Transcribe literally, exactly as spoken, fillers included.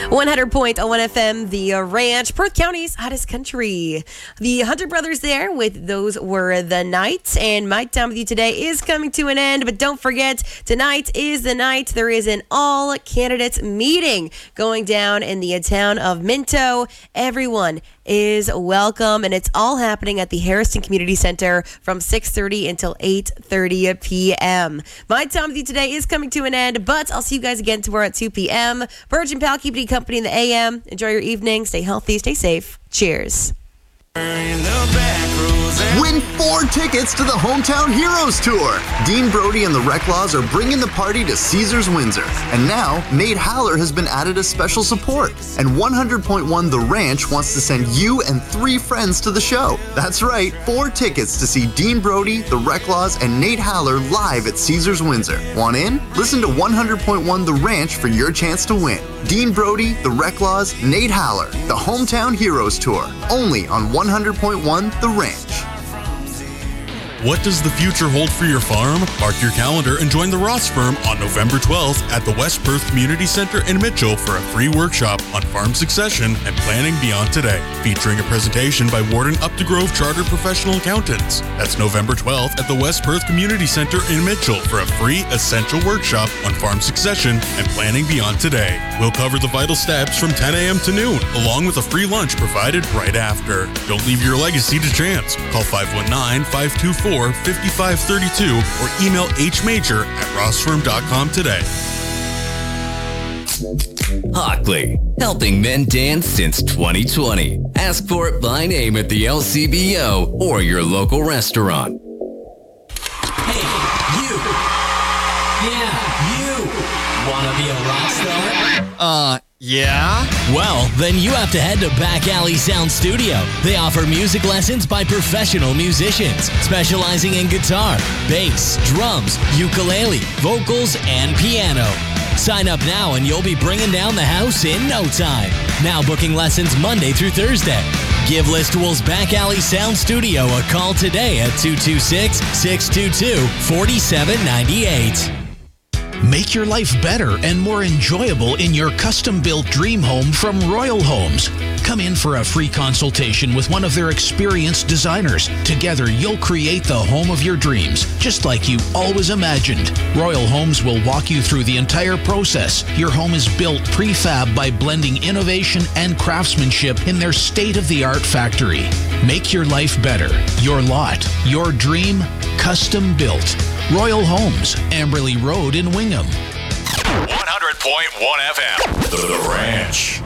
one hundred point one F M, The Ranch, Perth County's hottest country. The Hunter Brothers there with Those Were the Nights. And my time with you today is coming to an end. But don't forget, tonight is the night. There is an all-candidates meeting going down in the town of Minto. Everyone is welcome, and it's all happening at the Harrison Community Center from six thirty until eight thirty p.m. My time with you today is coming to an end, but I'll see you guys again tomorrow at two p.m. Virgin Pal, keeping you company in the A M. Enjoy your evening. Stay healthy. Stay safe. Cheers. Win four tickets to the Hometown Heroes Tour. Dean Brody and the Reclaws are bringing the party to Caesars Windsor. And now, Nate Haller has been added as special support. And one hundred point one The Ranch wants to send you and three friends to the show. That's right, four tickets to see Dean Brody, the Reclaws, and Nate Haller live at Caesars Windsor. Want in? Listen to one hundred point one The Ranch for your chance to win. Dean Brody, the Reclaws, Nate Haller, the Hometown Heroes Tour. Only on one hundred point one The Ranch. What does the future hold for your farm? Mark your calendar and join the Ross firm on November twelfth at the West Perth Community Center in Mitchell for a free workshop on farm succession and planning beyond today, featuring a presentation by Warden Updegrove Chartered Professional Accountants. That's November twelfth at the West Perth Community Center in Mitchell for a free essential workshop on farm succession and planning beyond today. We'll cover the vital steps from ten a.m. to noon, along with a free lunch provided right after. Don't leave your legacy to chance. Call five one nine, five two four, five five three two or email hmajor at ross firm dot com today. Hockley, helping men dance since twenty twenty. Ask for it by name at the L C B O or your local restaurant. Hey, you! Yeah, you! Wanna be a rock star? Uh, yeah? Well, then you have to head to Back Alley Sound Studio. They offer music lessons by professional musicians, specializing in guitar, bass, drums, ukulele, vocals, and piano. Sign up now and you'll be bringing down the house in no time. Now booking lessons Monday through Thursday. Give Listowel's Back Alley Sound Studio a call today at two two six, six two two, four seven nine eight. Make your life better and more enjoyable in your custom-built dream home from Royal Homes. Come in for a free consultation with one of their experienced designers. Together, you'll create the home of your dreams, just like you always imagined. Royal Homes will walk you through the entire process. Your home is built prefab by blending innovation and craftsmanship in their state-of-the-art factory. Make your life better. Your lot, your dream, custom built. Royal Homes, Amberley Road in Wingham. one hundred point one F M, The Ranch.